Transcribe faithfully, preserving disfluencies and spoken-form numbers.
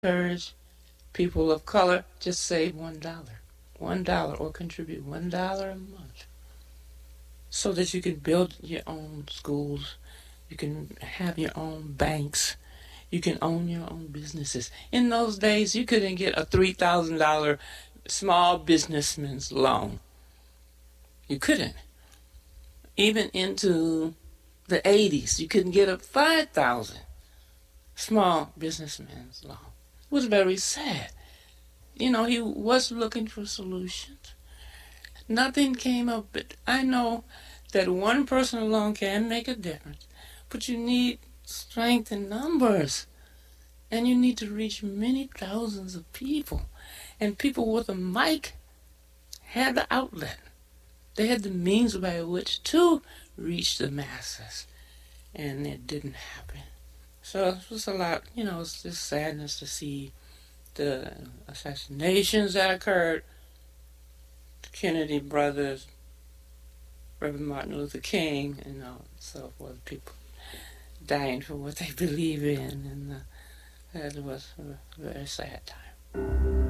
encourage people of color, just save one dollar. One dollar or contribute one dollar a month so that you can build your own schools, you can have your own banks, you can own your own businesses. In those days, you couldn't get a three thousand dollars small businessman's loan. You couldn't. Even into the eighties, you couldn't get a five thousand dollars small businessman's loan. It was very sad. You know, he was looking for solutions. Nothing came up, but I know that one person alone can make a difference. But you need strength in numbers. And you need to reach many thousands of people. And people with a mic had the outlet. They had the means by which to reach the masses. And it didn't happen. So it was a lot, you know, it's just sadness to see the assassinations that occurred. The Kennedy brothers, Reverend Martin Luther King, and you know, so forth. People dying for what they believe in. And uh, it was a very sad time.